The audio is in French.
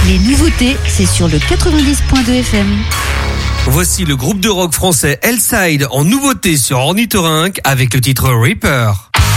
Les nouveautés, c'est sur le 90.2 FM. Voici le groupe de rock français Hellside en nouveauté sur Ornithorynque avec le titre Reaper.